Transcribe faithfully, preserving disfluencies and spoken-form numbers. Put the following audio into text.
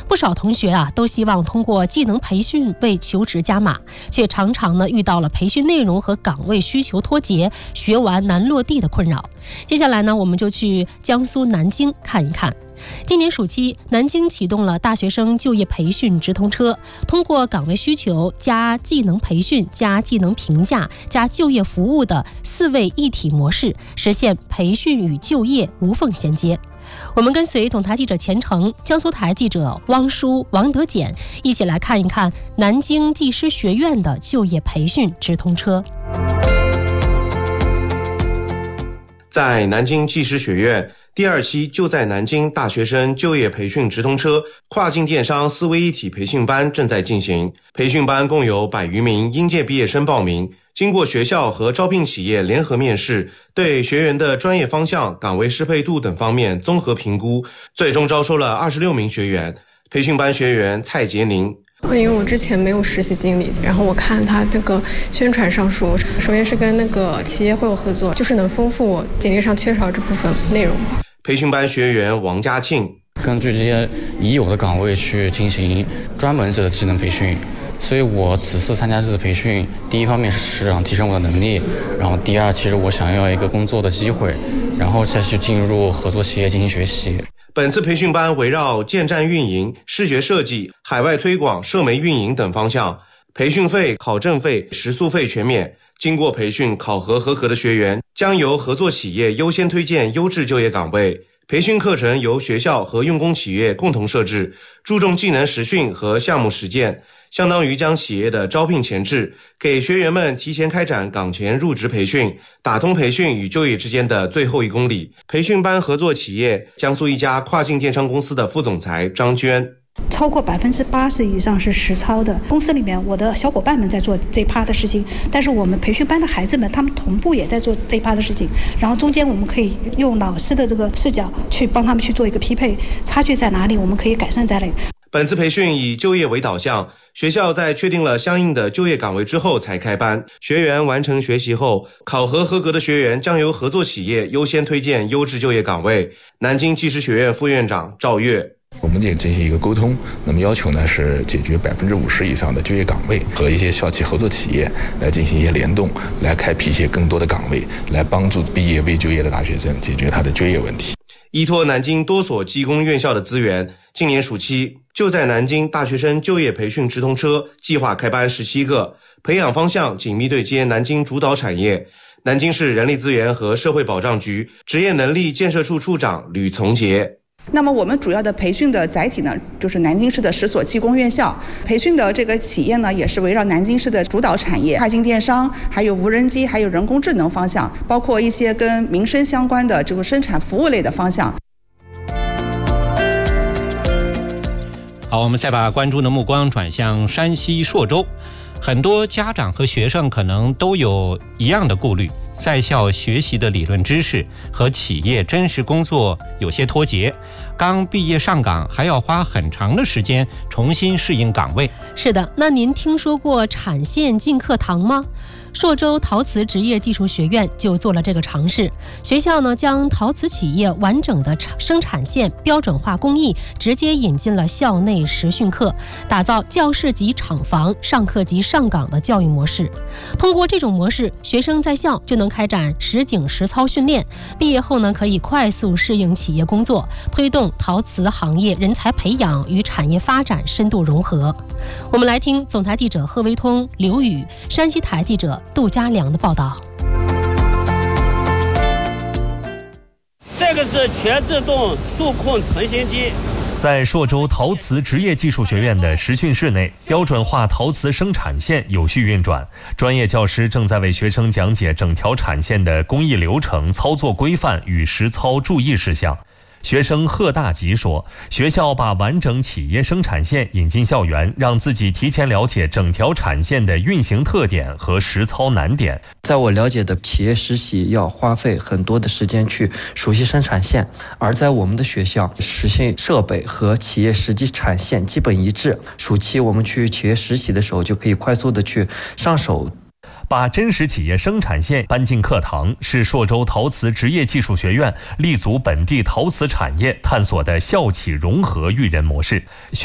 不少同学啊都希望通过技能培训为求职加码，却常常呢遇到了培训内容和岗位需求脱节、学完难落地的困扰。接下来呢，我们就去江苏南京看一看。今年暑期，南京启动了大学生就业培训直通车，通过岗位需求加技能培训加技能评价加就业服务的四位一体模式，实现培训与就业无缝衔接。我们跟随总台记者钱程、江苏台记者汪舒、王德简一起来看一看南京技师学院的就业培训直通车。 在南京技师学院，第二期就在南京大学生就业培训直通车跨境电商思维一体培训班正在进行。培训班共有百余名应届毕业生报名，经过学校和招聘企业联合面试，对学员的专业方向、岗位适配度等方面综合评估，最终招收了二十六名学员。培训班学员蔡杰宁。 因为我之前没有实习经历，然后我看他这个宣传上说，首先是跟那个企业会有合作，就是能丰富我简历上缺少这部分内容。 培训班学员王家庆， 根据这些已有的岗位去进行专门这个技能培训，所以我此次参加这次培训，第一方面是让提升我的能力，然后第二，其实我想要一个工作的机会，然后再去进入合作企业进行学习。 本次培训班围绕建站运营、视觉设计、海外推广、社媒运营等方向，培训费、考证费、食宿费全免。经过培训考核合格的学员将由合作企业优先推荐优质就业岗位。培训课程由学校和用工企业共同设置，注重技能实训和项目实践，相当于将企业的招聘前置，给学员们提前开展岗前入职培训，打通培训与就业之间的最后一公里。培训班合作企业江苏一家跨境电商公司的副总裁张娟。 超过百分之八十以上是实操的，公司里面我的小伙伴们在做这一趴的事情，但是我们培训班的孩子们他们同步也在做这一趴的事情，然后中间我们可以用老师的这个视角去帮他们去做一个匹配，差距在哪里我们可以改善在哪里。 本次培训以就业为导向，学校在确定了相应的就业岗位之后才开班，学员完成学习后，考核合格的学员将由合作企业优先推荐优质就业岗位。南京技师学院副院长赵月。 我们也进行一个沟通，那么要求呢是解决百分之五十以上的就业岗位，和一些校企合作企业来进行一些联动，来开辟一些更多的岗位，来帮助毕业未就业的大学生解决他的就业问题。 依托南京多所技工院校的资源，今年暑期就在南京大学生就业培训直通车计划开班十七个，培养方向紧密对接南京主导产业。南京市人力资源和社会保障局职业能力建设处处长吕从杰。 那么我们主要的培训的载体呢，就是南京市的十所技工院校。培训的这个企业呢，也是围绕南京市的主导产业、跨境电商、还有无人机、还有人工智能方向，包括一些跟民生相关的这个生产服务类的方向。 好，我们再把关注的目光转向山西朔州。很多家长和学生可能都有一样的顾虑，在校学习的理论知识和企业真实工作有些脱节，刚毕业上岗还要花很长的时间重新适应岗位。 是的，那您听说过产线进课堂吗？朔州陶瓷职业技术学院就做了这个尝试，学校呢将陶瓷企业完整的生产线标准化工艺直接引进了校内实训课，打造教室级厂房、上课级上岗的教育模式。通过这种模式，学生在校就能开展实景实操训练，毕业后呢可以快速适应企业工作，推动陶瓷行业人才培养与产业发展深度融合。我们来听总台记者贺维通、刘宇，山西台记者杜家良的报道。 这个是全自动数控成型机。 在朔州陶瓷职业技术学院的实训室内，标准化陶瓷生产线有序运转，专业教师正在为学生讲解整条产线的工艺流程、操作规范与实操注意事项。学生贺大吉说，学校把完整企业生产线引进校园，让自己提前了解整条产线的运行特点和实操难点。 在我了解的企业实习要花费很多的时间去熟悉生产线，而在我们的学校，实训设备和企业实际产线基本一致。暑期我们去企业实习的时候，就可以快速的去上手。 把真实企业生产线搬进课堂，是朔州陶瓷职业技术学院立足本地陶瓷产业探索的校企融合育人模式。